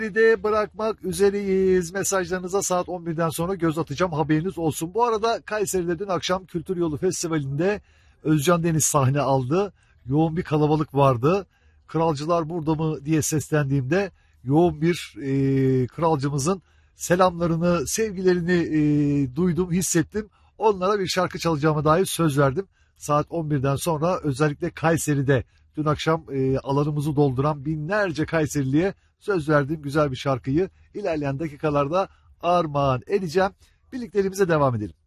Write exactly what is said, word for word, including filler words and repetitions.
de bırakmak üzereyiz. Mesajlarınıza saat on birden sonra göz atacağım, haberiniz olsun. Bu arada Kayseri'de dün akşam Kültür Yolu Festivali'nde Özcan Deniz sahne aldı. Yoğun bir kalabalık vardı. Kralcılar burada mı diye seslendiğimde yoğun bir e, kralcımızın selamlarını, sevgilerini e, duydum, hissettim. Onlara bir şarkı çalacağıma dair söz verdim. Saat on birden sonra özellikle Kayseri'de dün akşam e, alanımızı dolduran binlerce Kayseriliye söz verdiğim güzel bir şarkıyı ilerleyen dakikalarda armağan edeceğim. Birliklerimize devam edelim.